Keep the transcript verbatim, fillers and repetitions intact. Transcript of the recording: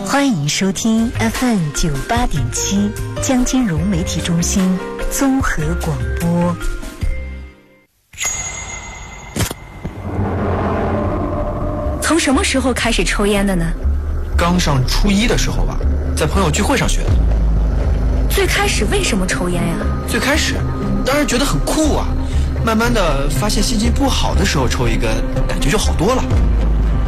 欢迎收听 F M 九八点七江金融媒体中心综合广播。从什么时候开始抽烟的呢？ 刚上初一的时候吧，在朋友聚会上学的。 最开始为什么抽烟呀？ 最开始当然觉得很酷啊，慢慢的发现心情不好的时候抽一根，感觉就好多了。